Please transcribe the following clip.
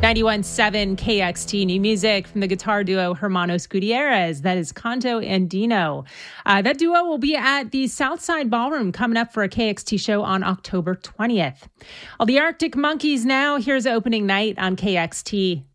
91.7 KXT, new music from the guitar duo Hermanos Gutierrez. That is Canto and Dino. That duo will be at the Southside Ballroom coming up for a KXT show on October 20th. All the Arctic Monkeys now. Here's opening night on KXT.